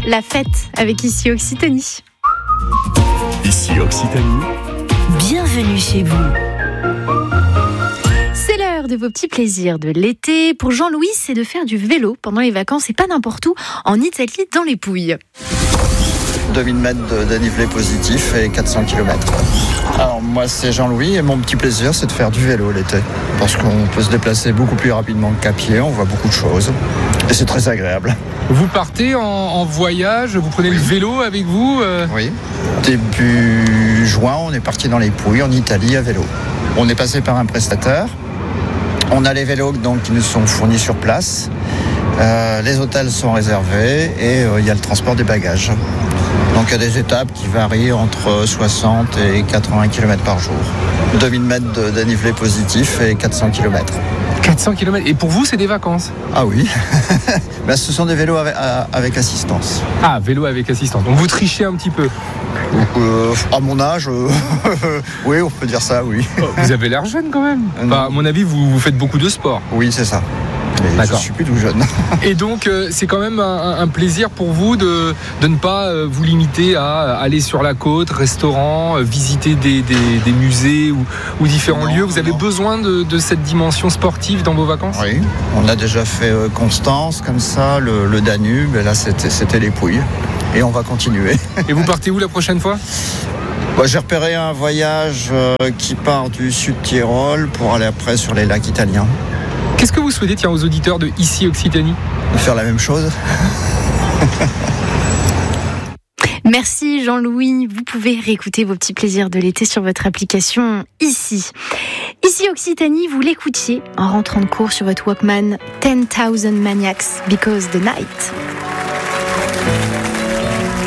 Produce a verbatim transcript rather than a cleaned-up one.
La fête avec Ici Occitanie. Ici Occitanie. Bienvenue chez vous. C'est l'heure de vos petits plaisirs de l'été. Pour Jean-Louis, c'est de faire du vélo pendant les vacances et pas n'importe où, en Italie, dans les Pouilles. deux mille mètres de dénivelé positif et quatre cents kilomètres. Alors moi c'est Jean-Louis et mon petit plaisir c'est de faire du vélo l'été. Parce qu'on peut se déplacer beaucoup plus rapidement qu'à pied, on voit beaucoup de choses et c'est très agréable. Vous partez en, en voyage, vous prenez oui. le vélo avec vous euh... Oui. Début juin, on est parti dans les Pouilles en Italie à vélo. On est passé par un prestataire. On a les vélos donc, qui nous sont fournis sur place. Euh, les hôtels sont réservés et il euh, y a le transport des bagages. Donc il y a des étapes qui varient entre soixante et quatre-vingts kilomètres par jour. deux mille mètres de dénivelé positif et quatre cents kilomètres. quatre cents kilomètres. Et pour vous, c'est des vacances? Ah oui. Ben, ce sont des vélos avec, avec assistance. Ah, vélo avec assistance. Donc vous trichez un petit peu? euh, À mon âge, euh, oui, on peut dire ça, oui. Vous avez l'air jeune quand même. Enfin, à mon avis, vous, vous faites beaucoup de sport. Oui, c'est ça. Mais je suis plus tout jeune. Et donc, euh, c'est quand même un, un plaisir pour vous de, de ne pas euh, vous limiter à aller sur la côte, restaurant, euh, visiter des, des, des musées ou, ou différents non, lieux. Vous avez non. besoin de, de cette dimension sportive dans vos vacances? Oui, on a déjà fait euh, Constance, comme ça, le, le Danube, et là c'était, c'était les Pouilles. Et on va continuer. Et vous partez où la prochaine fois? Bah, j'ai repéré un voyage euh, qui part du sud Tyrol pour aller après sur les lacs italiens. Qu'est-ce que vous souhaitez, tiens, aux auditeurs de Ici Occitanie? Faire la même chose. Merci Jean-Louis. Vous pouvez réécouter vos petits plaisirs de l'été sur votre application Ici. Ici Occitanie, vous l'écoutiez en rentrant de cours sur votre Walkman ten thousand Maniacs Because the Night.